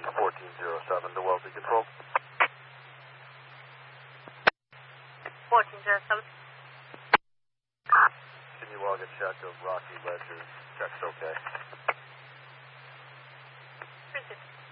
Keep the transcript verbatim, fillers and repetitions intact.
fourteen oh seven to Wellesley Control. fourteen oh seven. Can you log a check of Rocky Ledger? Check's okay.